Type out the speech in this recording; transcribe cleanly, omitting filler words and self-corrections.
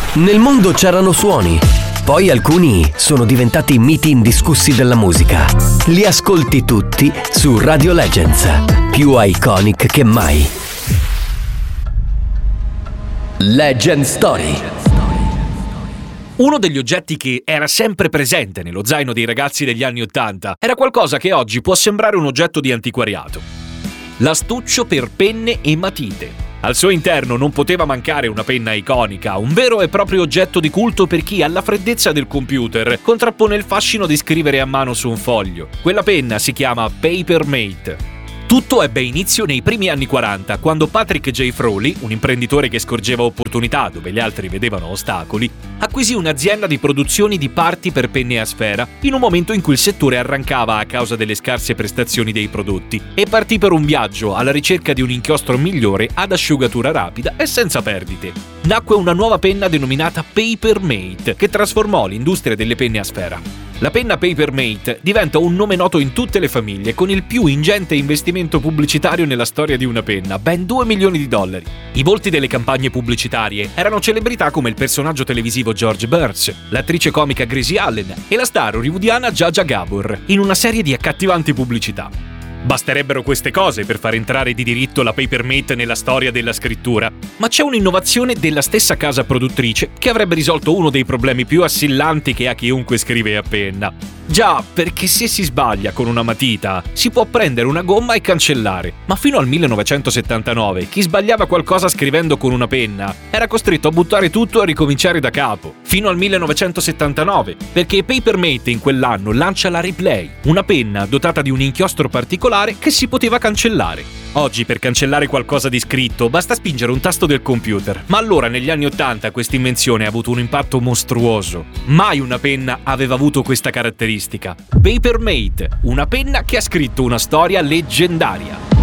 Nel mondo c'erano suoni, poi alcuni sono diventati miti indiscussi della musica. Li ascolti tutti su Radio Legends, più iconic che mai. Legend Story. Uno degli oggetti che era sempre presente nello zaino dei ragazzi degli anni '80 era qualcosa che oggi può sembrare un oggetto di antiquariato. L'astuccio per penne e matite. Al suo interno non poteva mancare una penna iconica, un vero e proprio oggetto di culto per chi alla freddezza del computer contrappone il fascino di scrivere a mano su un foglio. Quella penna si chiama Papermate. Tutto ebbe inizio nei primi anni 40, quando Patrick J. Frawley, un imprenditore che scorgeva opportunità dove gli altri vedevano ostacoli, acquisì un'azienda di produzioni di parti per penne a sfera in un momento in cui il settore arrancava a causa delle scarse prestazioni dei prodotti e partì per un viaggio alla ricerca di un inchiostro migliore ad asciugatura rapida e senza perdite. Nacque una nuova penna denominata Papermate, che trasformò l'industria delle penne a sfera. La penna Papermate diventa un nome noto in tutte le famiglie, con il più ingente investimento pubblicitario nella storia di una penna, ben $2 milioni. I volti delle campagne pubblicitarie erano celebrità come il personaggio televisivo George Burns, l'attrice comica Gracie Allen e la star hollywoodiana Zsa Zsa Gabor, in una serie di accattivanti pubblicità. Basterebbero queste cose per far entrare di diritto la Papermate nella storia della scrittura, ma c'è un'innovazione della stessa casa produttrice che avrebbe risolto uno dei problemi più assillanti che ha chiunque scrive a penna. Già, perché se si sbaglia con una matita, si può prendere una gomma e cancellare, ma fino al 1979 chi sbagliava qualcosa scrivendo con una penna era costretto a buttare tutto e a ricominciare da capo. Fino al 1979, perché Papermate in quell'anno lancia la Replay, una penna dotata di un inchiostro particolare che si poteva cancellare. Oggi per cancellare qualcosa di scritto basta spingere un tasto del computer, ma allora negli anni '80 questa invenzione ha avuto un impatto mostruoso. Mai una penna aveva avuto questa caratteristica. Papermate, una penna che ha scritto una storia leggendaria.